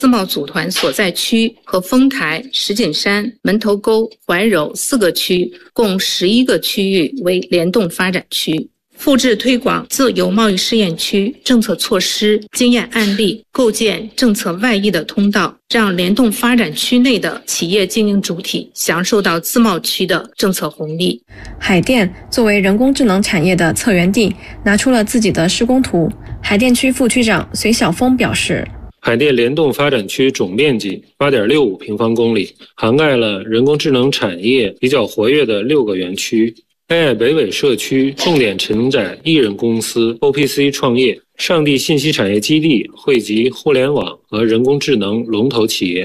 自贸组团所在区和丰台、石景山、门头沟、怀柔4个区，共11个区域为联动发展区。复制推广自由贸易试验区政策措施经验案例，构建政策外溢的通道，让联动发展区内的企业经营主体享受到自贸区的政策红利。 海淀作为人工智能产业的策源地，拿出了自己的施工图。海淀区副区长隋晓峰表示， 海淀联动发展区总面积 8.65 平方公里，涵盖了人工智能产业比较活跃的6个园区。AI北纬社区重点承载艺人公司 OPC 创业，上地信息产业基地汇集互联网和人工智能龙头企业。